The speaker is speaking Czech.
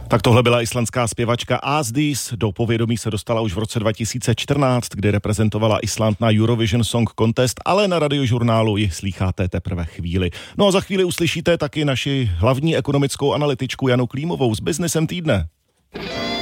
Tak tohle byla islandská zpěvačka Ásdís. Do povědomí se dostala už v roce 2014, kdy reprezentovala Island na Eurovision Song Contest, ale na Radiožurnálu ji slýcháte teprve chvíli. No a za chvíli uslyšíte taky naši hlavní ekonomickou analytičku Janu Klímovou s Byznysem týdne.